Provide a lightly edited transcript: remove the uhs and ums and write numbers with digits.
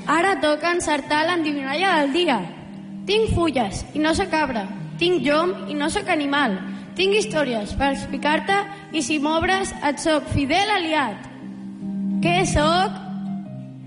Ara toca encertar l'endivinalla del dia. Tinc fulles i no sóc cabra. Tinc llom i no sóc animal. Tinc històries per explicar-te i si m'obres et sóc fidel aliat. Què sóc?